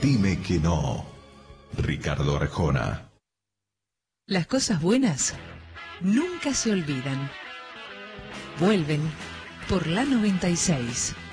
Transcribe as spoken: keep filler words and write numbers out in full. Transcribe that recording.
Dime que no. Ricardo Arjona. Las cosas buenas nunca se olvidan. Vuelven por la noventa y seis.